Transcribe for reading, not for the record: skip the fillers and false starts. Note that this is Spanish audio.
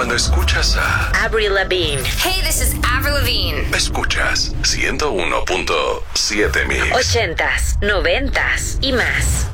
cuando escuchas a Avril Lavigne. Hey, this is Avril Lavigne. Escuchas 101.7 Mix. 80s, 90s y más.